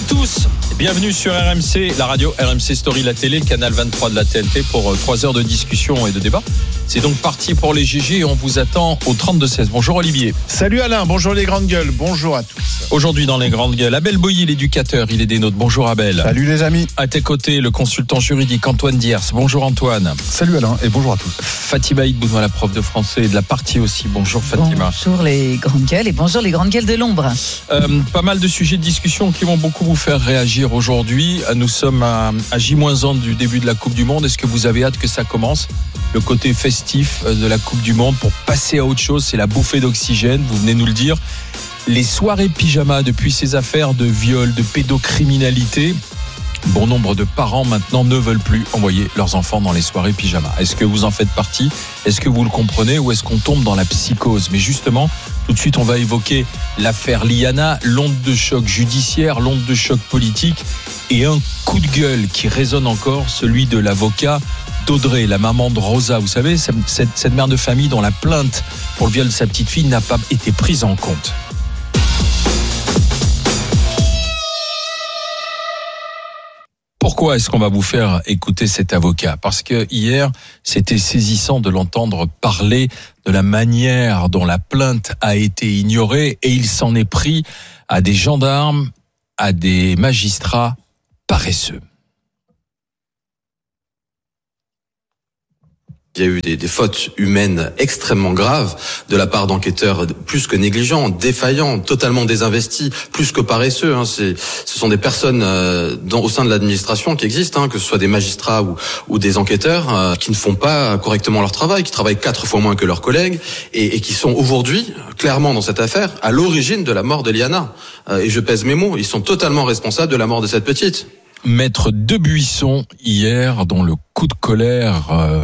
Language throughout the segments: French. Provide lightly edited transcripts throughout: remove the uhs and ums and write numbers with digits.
tous, bienvenue sur RMC, la radio, RMC Story, la télé, canal 23 de la TNT pour 3 heures de discussion et de débat. C'est donc parti pour les GG et on vous attend au 32-16. Bonjour Olivier. Salut Alain, bonjour les grandes gueules, bonjour à tous. Aujourd'hui dans les grandes gueules, Abel Boilly, l'éducateur, il est des nôtres. Bonjour Abel. Salut les amis. À tes côtés, le consultant juridique Antoine Diers. Bonjour Antoine. Salut Alain et bonjour à tous. Fatima Idbouna, la prof de français et de la partie aussi. Bonjour Fatima. Bonjour les grandes gueules et bonjour les grandes gueules de l'ombre. Pas mal de sujets de discussion qui vont beaucoup vous faire réagir aujourd'hui. Nous sommes à J-1 du début de la Coupe du Monde. Est-ce que vous avez hâte que ça commence ? Le côté festif de la Coupe du Monde pour passer à autre chose, c'est la bouffée d'oxygène, vous venez nous le dire. Les soirées pyjama depuis ces affaires de viol, de pédocriminalité, bon nombre de parents maintenant ne veulent plus envoyer leurs enfants dans les soirées pyjama. Est-ce que vous en faites partie ? Est-ce que vous le comprenez ou est-ce qu'on tombe dans la psychose ? Mais justement, tout de suite on va évoquer l'affaire Liana, l'onde de choc judiciaire, l'onde de choc politique et un coup de gueule qui résonne encore, celui de l'avocat d'Audrey, la maman de Rosa. Vous savez, cette mère de famille dont la plainte pour le viol de sa petite fille n'a pas été prise en compte. Pourquoi est-ce qu'on va vous faire écouter cet avocat ? Parce que hier, c'était saisissant de l'entendre parler de la manière dont la plainte a été ignorée et il s'en est pris à des gendarmes, à des magistrats paresseux. Il y a eu des fautes humaines extrêmement graves de la part d'enquêteurs plus que négligents, défaillants, totalement désinvestis, plus que paresseux. Ce sont des personnes au sein de l'administration qui existent, que ce soit des magistrats ou des enquêteurs qui ne font pas correctement leur travail, qui travaillent 4 fois moins que leurs collègues et qui sont aujourd'hui, clairement dans cette affaire, à l'origine de la mort de Liana. Et je pèse mes mots, ils sont totalement responsables de la mort de cette petite. Maître Debuisson, hier, dont le coup de colère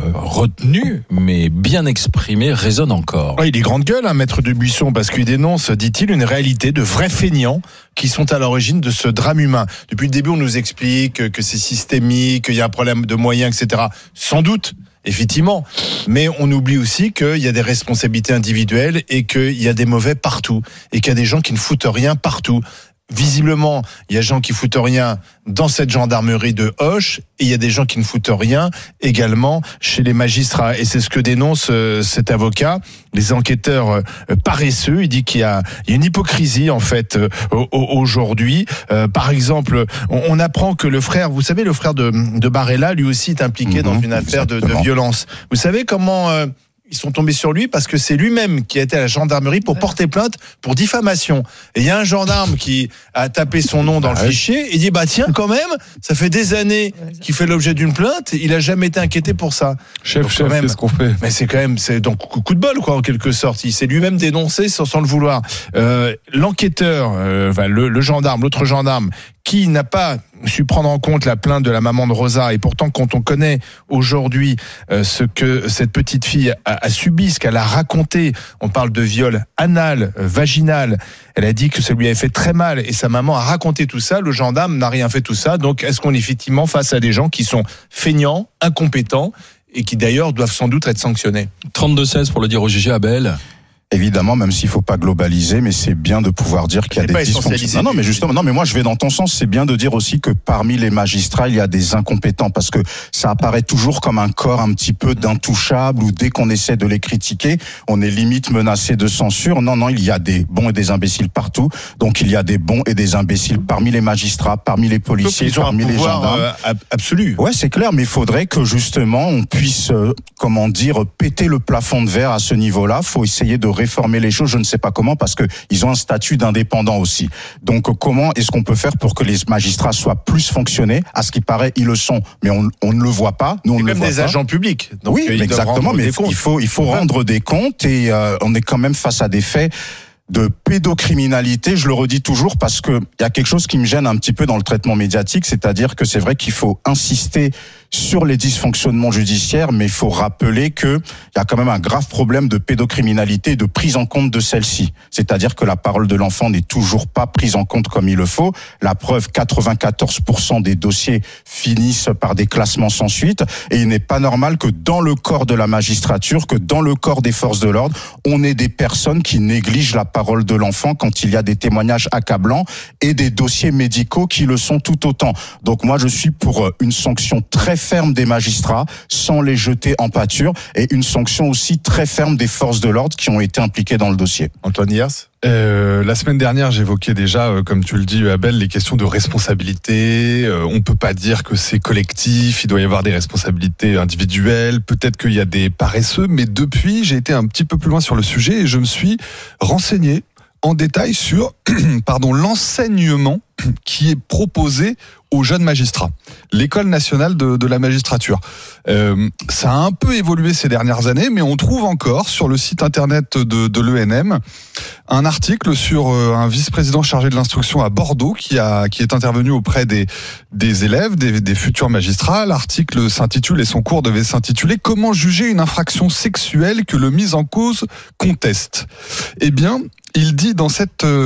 retenu, mais bien exprimé, résonne encore. Il est grande gueule, Maître Debuisson, parce qu'il dénonce, dit-il, une réalité de vrais feignants qui sont à l'origine de ce drame humain. Depuis le début, on nous explique que c'est systémique, qu'il y a un problème de moyens, etc. Sans doute. Effectivement, mais on oublie aussi qu'il y a des responsabilités individuelles et qu'il y a des mauvais partout et qu'il y a des gens qui ne foutent rien partout. Visiblement, il y a des gens qui foutent rien dans cette gendarmerie de Auch et il y a des gens qui ne foutent rien également chez les magistrats. Et c'est ce que dénonce cet avocat, les enquêteurs paresseux. Il dit qu'il y a une hypocrisie en fait aujourd'hui. Par exemple, on apprend que le frère, vous savez, le frère de Barella, lui aussi est impliqué dans une affaire de violence. Vous savez comment ils sont tombés sur lui parce que c'est lui-même qui a été à la gendarmerie pour porter plainte pour diffamation. Et il y a un gendarme qui a tapé son nom dans le fichier et dit tiens quand même, ça fait des années qu'il fait l'objet d'une plainte, il a jamais été inquiété pour ça. Chef, c'est ce qu'on fait. Mais c'est donc coup de bol quoi en quelque sorte. Il s'est lui-même dénoncé sans le vouloir. L'enquêteur, le gendarme, l'autre gendarme qui n'a pas su prendre en compte la plainte de la maman de Rosa, et pourtant quand on connaît aujourd'hui ce que cette petite fille a subi, ce qu'elle a raconté, on parle de viol anal, vaginal, elle a dit que ça lui avait fait très mal et sa maman a raconté tout ça, le gendarme n'a rien fait tout ça, donc est-ce qu'on est effectivement face à des gens qui sont feignants, incompétents et qui d'ailleurs doivent sans doute être sanctionnés ? 32-16 pour le dire au GG Abel. Évidemment, même s'il faut pas globaliser, mais c'est bien de pouvoir dire qu'il y a des dysfonctionnements. Non, mais justement, mais moi je vais dans ton sens. C'est bien de dire aussi que parmi les magistrats, il y a des incompétents, parce que ça apparaît toujours comme un corps un petit peu d'intouchable, où dès qu'on essaie de les critiquer, on est limite menacé de censure. Non, il y a des bons et des imbéciles partout. Donc il y a des bons et des imbéciles parmi les magistrats, parmi les policiers, parmi les gendarmes. Absolu. Ouais, c'est clair, mais il faudrait que justement on puisse, péter le plafond de verre à ce niveau-là. Faut essayer de réformer les choses, je ne sais pas comment, parce que ils ont un statut d'indépendant aussi. Donc comment est-ce qu'on peut faire pour que les magistrats soient plus fonctionnés ? À ce qui paraît, ils le sont, mais on ne le voit pas. Nous, on ne le voit pas. C'est comme des agents publics. Donc oui, exactement, mais il faut rendre des comptes et on est quand même face à des faits de pédocriminalité, je le redis toujours parce que il y a quelque chose qui me gêne un petit peu dans le traitement médiatique, c'est-à-dire que c'est vrai qu'il faut insister sur les dysfonctionnements judiciaires, mais il faut rappeler que il y a quand même un grave problème de pédocriminalité et de prise en compte de celle-ci. C'est-à-dire que la parole de l'enfant n'est toujours pas prise en compte comme il le faut. La preuve, 94% des dossiers finissent par des classements sans suite, et il n'est pas normal que dans le corps de la magistrature, que dans le corps des forces de l'ordre, on ait des personnes qui négligent la parole de l'enfant quand il y a des témoignages accablants et des dossiers médicaux qui le sont tout autant. Donc moi, je suis pour une sanction très ferme des magistrats, sans les jeter en pâture, et une sanction aussi très ferme des forces de l'ordre qui ont été impliquées dans le dossier. Antoine Hyers ? La semaine dernière, j'évoquais déjà, comme tu le dis, Abel, les questions de responsabilité. On peut pas dire que c'est collectif, il doit y avoir des responsabilités individuelles, peut-être qu'il y a des paresseux, mais depuis, j'ai été un petit peu plus loin sur le sujet et je me suis renseigné en détail sur l'enseignement qui est proposé aux jeunes magistrats. L'école nationale de la magistrature. Ça a un peu évolué ces dernières années, mais on trouve encore sur le site internet de l'ENM un article sur un vice-président chargé de l'instruction à Bordeaux qui est intervenu auprès des élèves, des futurs magistrats. L'article s'intitule, et son cours devait s'intituler « Comment juger une infraction sexuelle que le mis en cause conteste ». Eh bien, il dit dans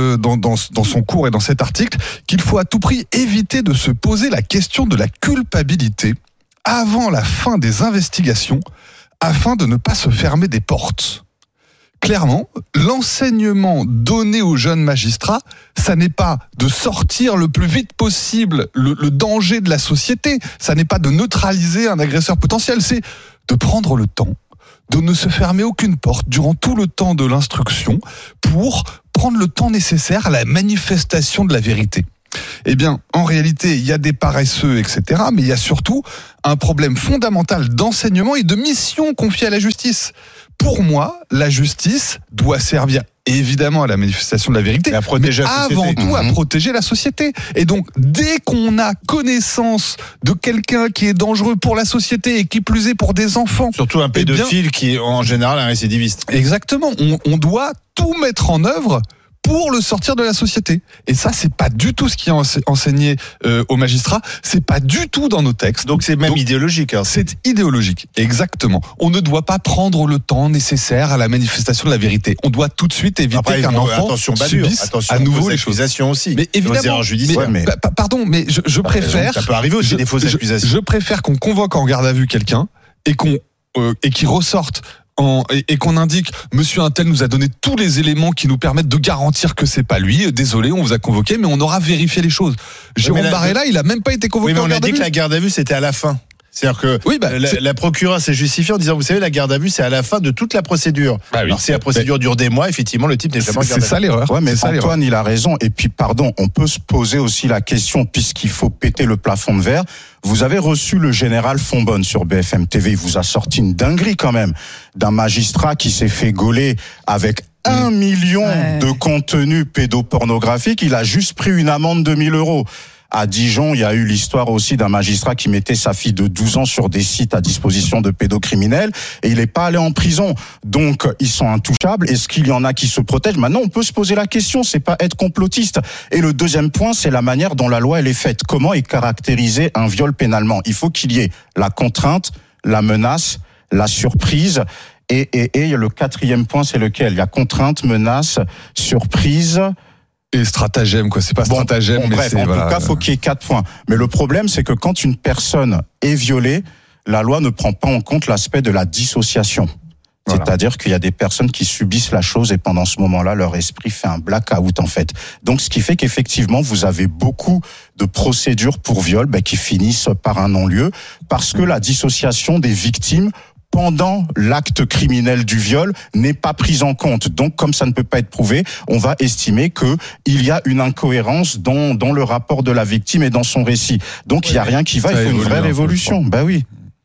son cours et dans cet article qu'il faut à tout prix éviter de se poser la question de la culpabilité avant la fin des investigations afin de ne pas se fermer des portes. Clairement, l'enseignement donné aux jeunes magistrats, ça n'est pas de sortir le plus vite possible le danger de la société, ça n'est pas de neutraliser un agresseur potentiel, c'est de prendre le temps de ne se fermer aucune porte durant tout le temps de l'instruction pour prendre le temps nécessaire à la manifestation de la vérité. Eh bien, en réalité, il y a des paresseux, etc., mais il y a surtout un problème fondamental d'enseignement et de mission confiée à la justice. Pour moi, la justice doit servir évidemment à la manifestation de la vérité, à protéger mais avant tout à protéger la société. Et donc, dès qu'on a connaissance de quelqu'un qui est dangereux pour la société et qui plus est pour des enfants, surtout un pédophile qui est en général un récidiviste. Exactement, on doit tout mettre en œuvre pour le sortir de la société. Et ça, c'est pas du tout ce qui est enseigné aux magistrats, c'est pas du tout dans nos textes. Donc c'est même idéologique. Hein. C'est idéologique, exactement. On ne doit pas prendre le temps nécessaire à la manifestation de la vérité. On doit tout de suite éviter qu'un enfant subisse à nouveau les choses. Aussi. Mais évidemment, pardon, mais je préfère... Ça peut arriver aussi des fausses accusations. Je préfère qu'on convoque en garde à vue quelqu'un et qu'il ressorte et qu'on indique monsieur Untel nous a donné tous les éléments qui nous permettent de garantir que c'est pas lui. Désolé, on vous a convoqué, mais on aura vérifié les choses. Jérôme Barrella, il a même pas été convoqué. Oui, mais on en a dit que la garde à vue c'était à la fin. C'est-à-dire que la procureure s'est justifiée en disant, vous savez, la garde à vue, c'est à la fin de toute la procédure. Bah oui. Alors, si la procédure dure des mois, effectivement, le type n'est jamais en garde à vue. C'est ça l'erreur. Ouais, mais Antoine, il a raison. Et puis, pardon, on peut se poser aussi la question, puisqu'il faut péter le plafond de verre. Vous avez reçu le général Fonbonne sur BFM TV. Il vous a sorti une dinguerie quand même d'un magistrat qui s'est fait gauler avec 1 million de contenus pédopornographiques. Il a juste pris une amende de 1 000 €. À Dijon, il y a eu l'histoire aussi d'un magistrat qui mettait sa fille de 12 ans sur des sites à disposition de pédocriminels et il n'est pas allé en prison. Donc, ils sont intouchables. Est-ce qu'il y en a qui se protègent? Maintenant, on peut se poser la question. C'est pas être complotiste. Et le deuxième point, c'est la manière dont la loi, elle est faite. Comment est caractérisé un viol pénalement? Il faut qu'il y ait la contrainte, la menace, la surprise. Et le quatrième point, c'est lequel? Il y a contrainte, menace, surprise... Et stratagème, quoi. C'est pas stratagème, mais bref, c'est... En tout cas, faut qu'il y ait 4 points. Mais le problème, c'est que quand une personne est violée, la loi ne prend pas en compte l'aspect de la dissociation. Voilà. C'est-à-dire qu'il y a des personnes qui subissent la chose et pendant ce moment-là, leur esprit fait un blackout, en fait. Donc, ce qui fait qu'effectivement, vous avez beaucoup de procédures pour viol, qui finissent par un non-lieu parce que la dissociation des victimes pendant l'acte criminel du viol n'est pas prise en compte. Donc, comme ça ne peut pas être prouvé, on va estimer que il y a une incohérence dans le rapport de la victime et dans son récit. Donc, il y a rien qui va, il faut une vraie révolution. Bah oui.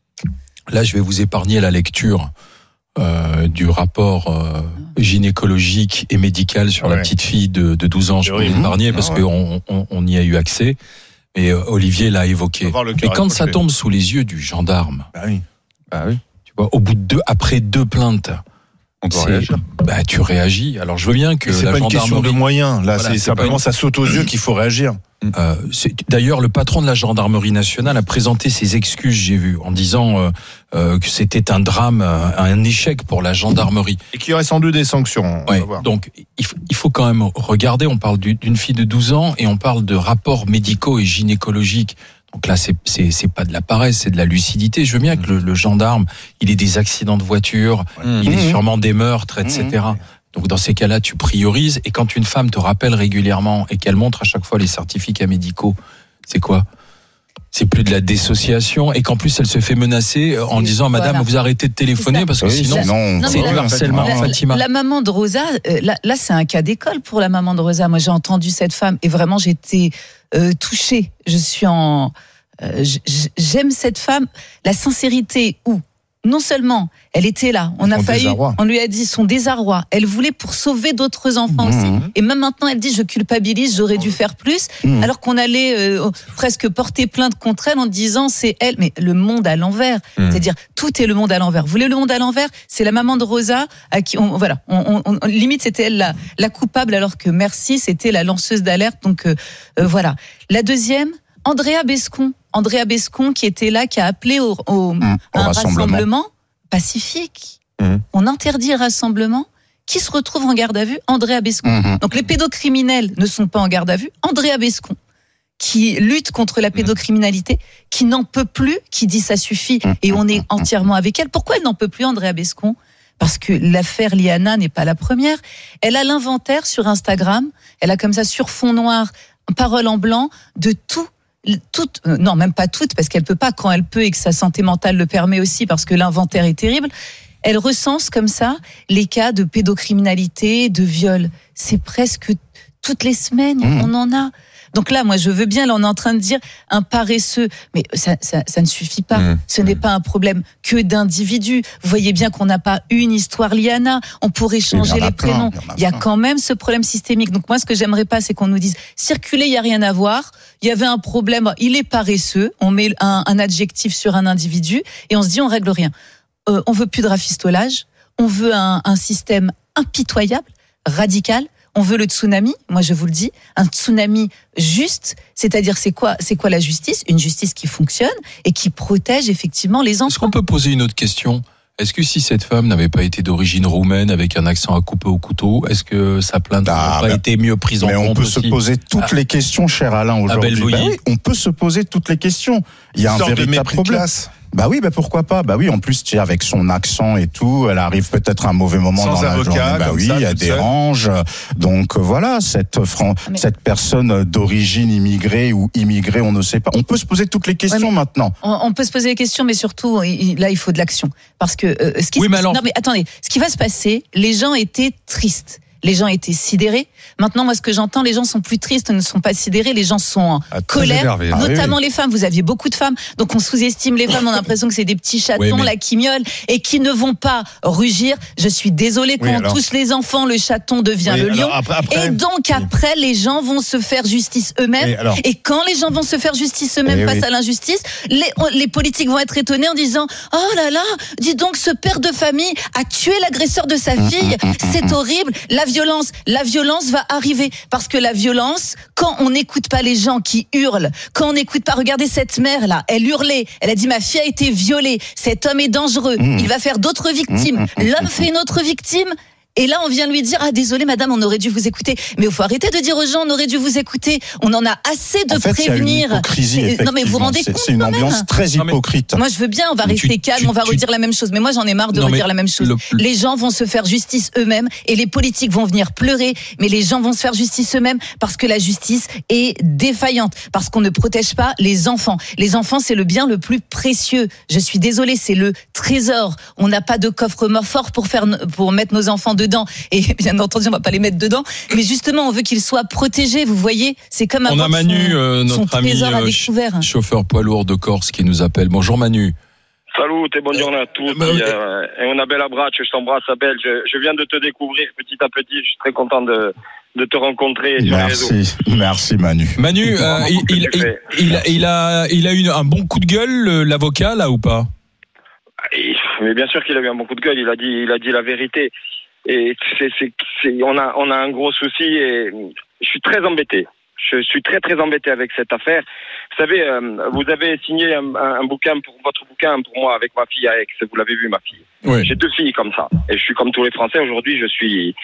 Là, je vais vous épargner la lecture du rapport gynécologique et médical sur la petite fille de 12 ans. Je peux l'épargner parce qu'on y a eu accès. Et Olivier l'a évoqué. Et quand ça tombe sous les yeux du gendarme, au bout de après 2 plaintes, on doit réagir. Tu réagis. Alors je veux bien que c'est la pas une question de moyens. Là, voilà, c'est simplement ça saute aux yeux qu'il faut réagir. D'ailleurs, le patron de la gendarmerie nationale a présenté ses excuses, j'ai vu, en disant que c'était un drame, un échec pour la gendarmerie. Et qu'il y aurait sans doute des sanctions. Donc, il faut quand même regarder. On parle d'une fille de 12 ans et on parle de rapports médicaux et gynécologiques. Donc là, c'est pas de la paresse, c'est de la lucidité. Je veux bien que le gendarme, il ait des accidents de voiture, il ait sûrement des meurtres, etc. Donc dans ces cas-là, tu priorises. Et quand une femme te rappelle régulièrement et qu'elle montre à chaque fois les certificats médicaux, c'est quoi ? C'est plus de la dissociation et qu'en plus elle se fait menacer en disant Madame, vous arrêtez de téléphoner parce que sinon c'est du harcèlement. Fatima. La maman de Rosa, là c'est un cas d'école pour la maman de Rosa. Moi j'ai entendu cette femme et vraiment j'ai été touchée. Je suis j'aime cette femme, la sincérité où non seulement elle était là, on lui a dit son désarroi, elle voulait pour sauver d'autres enfants aussi. Et même maintenant, elle dit je culpabilise, j'aurais dû faire plus, alors qu'on allait presque porter plainte contre elle en disant c'est elle. Mais le monde à l'envers, c'est-à-dire tout est le monde à l'envers. Vous voulez le monde à l'envers ? C'est la maman de Rosa à qui on limite c'était elle la coupable, alors que Merci c'était la lanceuse d'alerte. Donc voilà. La deuxième, Andrea Bescon qui était là, qui a appelé au rassemblement pacifique. On interdit le rassemblement. Qui se retrouve en garde à vue ? Andrea Bescon. Donc les pédocriminels ne sont pas en garde à vue. Andrea Bescon, qui lutte contre la pédocriminalité, qui n'en peut plus, qui dit ça suffit, et on est entièrement avec elle. Pourquoi elle n'en peut plus, Andrea Bescon ? Parce que l'affaire Liana n'est pas la première. Elle a l'inventaire sur Instagram. Elle a comme ça sur fond noir, parole en blanc, de tout. Non, même pas toutes, parce qu'elle peut pas quand elle peut et que sa santé mentale le permet aussi, parce que l'inventaire est terrible. Elle recense comme ça les cas de pédocriminalité, de viol. C'est presque toutes les semaines, on en a. Donc là, moi, je veux bien, là, on est en train de dire un paresseux, mais ça ne suffit pas. Ce n'est pas un problème que d'individus. Vous voyez bien qu'on n'a pas une histoire Liana. On pourrait changer les prénoms. Il y a quand même ce problème systémique. Donc moi, ce que j'aimerais pas, c'est qu'on nous dise circuler, il y a rien à voir. Il y avait un problème, il est paresseux. On met un adjectif sur un individu et on se dit on règle rien. On veut plus de rafistolage. On veut un système impitoyable, radical. On veut le tsunami, moi je vous le dis, un tsunami juste, c'est-à-dire c'est quoi la justice ? Une justice qui fonctionne et qui protège effectivement les enfants. Est-ce qu'on peut poser une autre question ? Est-ce que si cette femme n'avait pas été d'origine roumaine avec un accent à couper au couteau, est-ce que sa plainte n'aurait pas été mieux prise en compte ? Mais on peut aussi se poser toutes les questions, cher Alain, aujourd'hui. Oui, on peut se poser toutes les questions. Il y a un véritable problème. Bah oui, pourquoi pas ? Bah oui, en plus, tu sais, avec son accent et tout, elle arrive peut-être à un mauvais moment sans dans avocat, la journée. Bah oui, elle dérange. Donc voilà, cette personne d'origine immigrée ou immigrée, on ne sait pas. On peut se poser toutes les questions maintenant. On peut se poser les questions, mais surtout, là, il faut de l'action. Parce que non, mais attendez, ce qui va se passer, les gens étaient tristes. Les gens étaient sidérés. Maintenant, moi, ce que j'entends, les gens sont plus tristes, ne sont pas sidérés. Les gens sont en colère, énervé, notamment les femmes. Vous aviez beaucoup de femmes, donc on sous-estime les femmes. On a l'impression que c'est des petits chatons là qui miaulent et qui ne vont pas rugir. Je suis désolée, quand on touche les enfants, le chaton devient le lion. Et donc après, les gens vont se faire justice eux-mêmes. Et quand les gens vont se faire justice eux-mêmes face à l'injustice, les politiques vont être étonnés en disant « Oh là là, dis donc, ce père de famille a tué l'agresseur de sa fille. C'est horrible. La violence va arriver, parce que la violence, quand on n'écoute pas les gens qui hurlent, quand on n'écoute pas, regardez cette mère là, elle hurlait, elle a dit ma fille a été violée, cet homme est dangereux, il va faire d'autres victimes, l'homme fait une autre victime. Et là, on vient lui dire, désolé madame, on aurait dû vous écouter. Mais il faut arrêter de dire aux gens, on aurait dû vous écouter. On en a assez de prévenir. Il y a une hypocrisie, non, mais vous vous rendez compte, c'est une ambiance très hypocrite. Moi, je veux bien, on va rester calme, on va redire la même chose. Mais moi, j'en ai marre de redire la même chose. Les gens vont se faire justice eux-mêmes et les politiques vont venir pleurer. Mais les gens vont se faire justice eux-mêmes parce que la justice est défaillante. Parce qu'on ne protège pas les enfants. Les enfants, c'est le bien le plus précieux. Je suis désolée, c'est le trésor. On n'a pas de coffre-fort pour mettre nos enfants dedans. Et bien entendu, on va pas les mettre dedans. Mais justement, on veut qu'ils soient protégés. Vous voyez, c'est comme on a Manu, notre ami chauffeur poids lourd de Corse, qui nous appelle. Bonjour Manu. Salut et bonne journée à tous. Et on a belle abrace, je t'embrasse Abel. Je viens de te découvrir petit à petit. Je suis très content de te rencontrer. Merci Manu. Manu, il a eu un bon coup de gueule, l'avocat, là, ou pas? Mais bien sûr qu'il a eu un bon coup de gueule. Il a dit la vérité. Et on a un gros souci et je suis très embêté. Je suis très très embêté avec cette affaire. Vous savez, vous avez signé un bouquin votre bouquin pour moi avec ma fille à Aix. Vous l'avez vu, ma fille. Oui. J'ai 2 filles comme ça. Et je suis comme tous les Français aujourd'hui. Je suis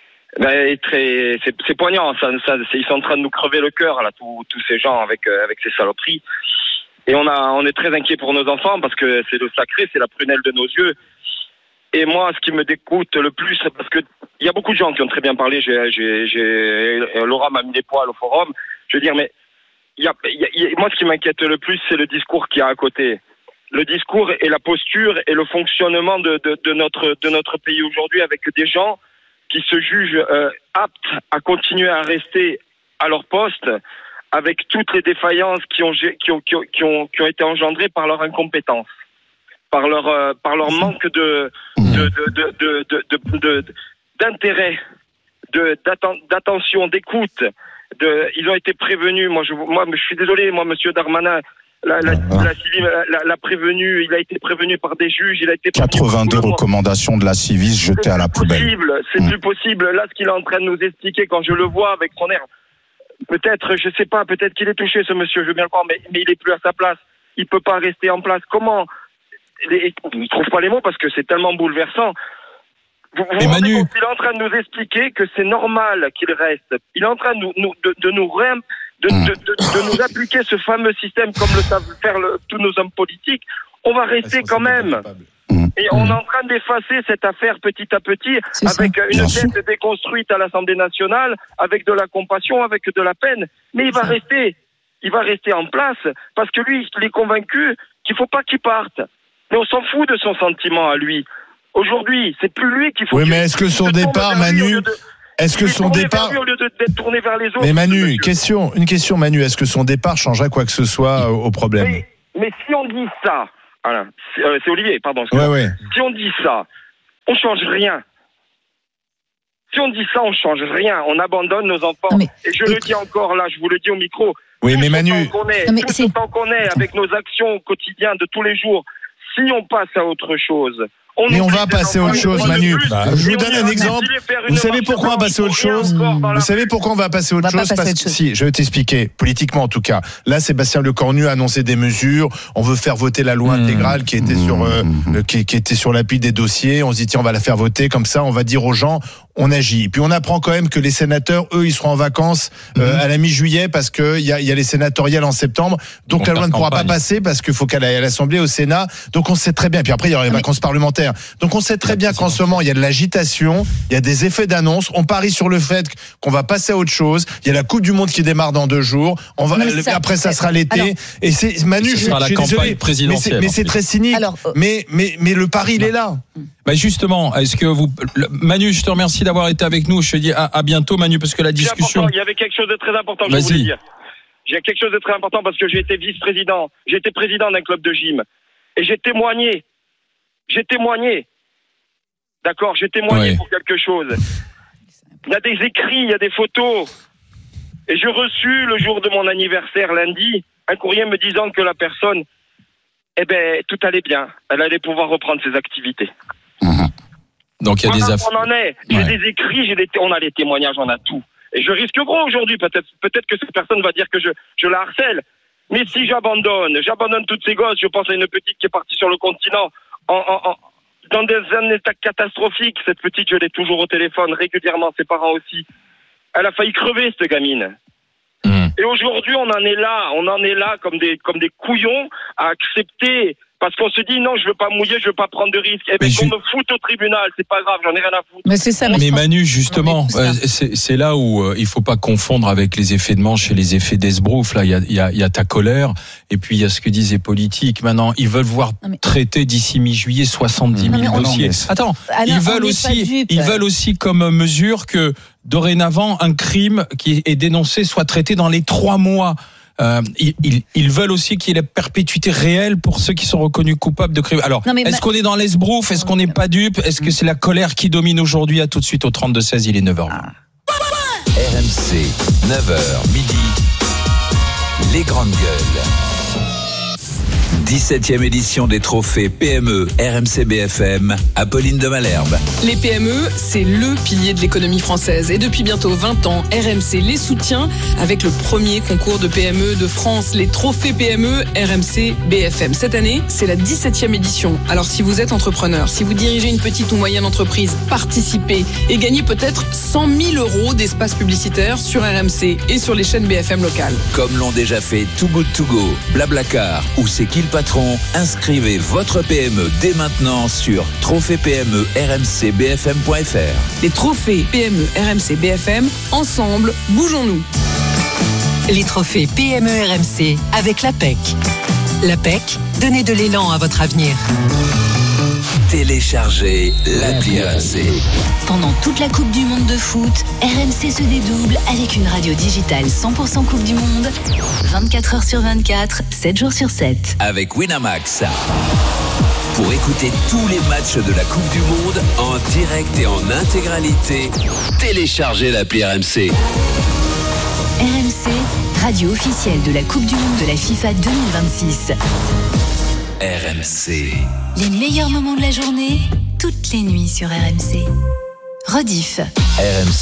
c'est poignant. Ils sont en train de nous crever le cœur là, tous ces gens avec ces saloperies. Et on est très inquiets pour nos enfants parce que c'est le sacré, c'est la prunelle de nos yeux. Et moi, ce qui me dégoûte le plus, c'est parce que il y a beaucoup de gens qui ont très bien parlé. Laura m'a mis des poils au forum. Je veux dire, mais moi, ce qui m'inquiète le plus, c'est le discours qu'il y a à côté. Le discours et la posture et le fonctionnement de notre pays aujourd'hui, avec des gens qui se jugent aptes à continuer à rester à leur poste, avec toutes les défaillances qui ont été engendrées par leur incompétence, par leur manque d'intérêt, d'attention, d'écoute. Ils ont été prévenus. Moi, je suis désolé. Moi, Monsieur Darmanin la Civis l'a prévenu. Il a été prévenu par des juges. Il a été 82 recommandations de la Civis jetées à la poubelle. C'est plus possible. Là, ce qu'il est en train de nous expliquer, quand je le vois avec son air, peut-être, je sais pas, peut-être qu'il est touché, ce monsieur. Je veux bien le croire, mais il est plus à sa place. Il peut pas rester en place. Comment? Il trouve pas les mots parce que c'est tellement bouleversant. Vous Manu, il est en train de nous expliquer que c'est normal qu'il reste. Il est en train de nous appliquer ce fameux système comme le savent faire tous nos hommes politiques. On va rester quand même. Et on est en train d'effacer cette affaire petit à petit, avec une tête déconstruite à l'Assemblée nationale, avec de la compassion, avec de la peine. Mais il va rester en place parce que lui, il est convaincu qu'il faut pas qu'il parte. Mais on s'en fout de son sentiment à lui. Aujourd'hui, c'est plus lui qu'il faut. Oui, mais est-ce que son départ, Manu, est-ce que son départ, au lieu d'être tourné vers les autres. Mais Manu, une question, Manu, est-ce que son départ changera quoi que ce soit au problème? Mais si on dit ça, voilà, c'est Olivier, pardon. Ouais. Si on dit ça, on change rien. Si on dit ça, on change rien. On abandonne nos enfants. Et je le dis encore là, je vous le dis au micro. Oui, mais Manu, tout le temps qu'on est avec nos actions au quotidien de tous les jours, si on passe à autre chose. Mais on va passer à autre chose, Manu. Je vous donne un exemple. Vous savez pourquoi on va passer à autre chose? Vous savez pourquoi on va passer à autre chose? Parce que si, je vais t'expliquer, politiquement en tout cas. Là, Sébastien Lecornu a annoncé des mesures. On veut faire voter la loi intégrale qui était sur l'appui des dossiers. On se dit tiens, on va la faire voter comme ça. On va dire aux gens, on agit. Puis on apprend quand même que les sénateurs, eux, ils seront en vacances à la mi-juillet parce que il y a les sénatoriales en septembre. Donc la loi ne pourra pas passer parce qu'il faut qu'elle aille à l'Assemblée, au Sénat. Donc on sait très bien. Puis après, il y aura les vacances parlementaires. Donc on sait très bien qu'en ce moment, il y a de l'agitation, il y a des effets d'annonce. On parie sur le fait qu'on va passer à autre chose. Il y a la Coupe du Monde qui démarre dans 2 jours. Après, ça sera l'été. Alors, et c'est Manu, je suis désolé, mais c'est très cynique. Alors, mais le pari, il est là. Bah justement, est-ce que Manu, je te remercie d'avoir été avec nous. Je te dis à bientôt, Manu, parce que la discussion. Il y avait quelque chose de très important, je voulais dire. J'ai quelque chose de très important parce que j'ai été vice-président. J'ai été président d'un club de gym. Et j'ai témoigné. D'accord, j'ai témoigné pour quelque chose. Il y a des écrits, il y a des photos. Et j'ai reçu, le jour de mon anniversaire, lundi, un courrier me disant que la personne, tout allait bien. Elle allait pouvoir reprendre ses activités. Donc il y a des affaires. On en est. J'ai des écrits, on a les témoignages, on a tout. Et je risque gros aujourd'hui. Peut-être que cette personne va dire que je la harcèle. Mais si j'abandonne toutes ces gosses, je pense à une petite qui est partie sur le continent, dans un état catastrophique. Cette petite, je l'ai toujours au téléphone régulièrement, ses parents aussi. Elle a failli crever, cette gamine. Et aujourd'hui, on en est là comme des couillons à accepter, parce qu'on se dit non, je veux pas mouiller, je veux pas prendre de risques. Qu'on me foute au tribunal, c'est pas grave, j'en ai rien à foutre. Mais c'est ça. Mais Manu, justement, c'est là où il faut pas confondre avec les effets de manche et les effets d'esbrouf. Là, il y a ta colère, et puis il y a ce que disent les politiques. Maintenant, ils veulent voir traiter d'ici mi-juillet 70 000 dossiers. Attends, ils veulent aussi comme mesure que dorénavant un crime qui est dénoncé soit traité dans les 3 mois. Ils veulent aussi qu'il y ait la perpétuité réelle pour ceux qui sont reconnus coupables de crimes. Alors, est-ce qu'on est dans l'esbrouf? Est-ce qu'on n'est pas dupe? Est-ce que c'est la colère qui domine aujourd'hui? À tout de suite au 32-16, il est 9h. RMC, 9h, midi, les grandes gueules. 17e édition des trophées PME RMC BFM, Apolline de Malherbe. Les PME, c'est le pilier de l'économie française. Et depuis bientôt 20 ans, RMC les soutient avec le premier concours de PME de France, les trophées PME RMC BFM. Cette année, c'est la 17e édition. Alors si vous êtes entrepreneur, si vous dirigez une petite ou moyenne entreprise, participez et gagnez peut-être 100 000 € d'espace publicitaire sur RMC et sur les chaînes BFM locales. Comme l'ont déjà fait Too Good To Go, Blablacar ou C'est qui le patron patron, inscrivez votre PME dès maintenant sur trophée PME RMC BFM.fr. Les trophées PME RMC BFM, ensemble, bougeons-nous. Les trophées PME RMC avec l'APEC. L'APEC, donnez de l'élan à votre avenir. Téléchargez l'appli RMC. Pendant toute la Coupe du Monde de foot, RMC se dédouble avec une radio digitale 100% Coupe du Monde, 24 heures sur 24, 7 jours sur 7. Avec Winamax. Pour écouter tous les matchs de la Coupe du Monde en direct et en intégralité, téléchargez l'appli RMC. RMC, radio officielle de la Coupe du Monde de la FIFA 2026. RMC. Les meilleurs moments de la journée, toutes les nuits sur RMC. Rediff. RMC.